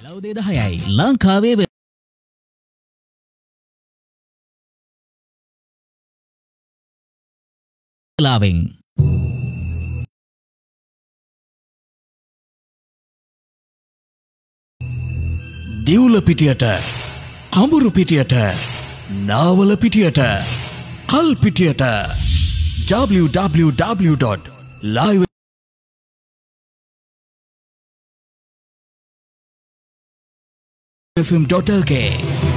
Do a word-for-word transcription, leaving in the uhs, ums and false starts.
උදේ දහයයි ලංකාවේ වෙලාවෙන් දිවුල පිටියට කඹුරු පිටියට නාවල පිටියට කල් පිටියට w w w dot live f m dot l k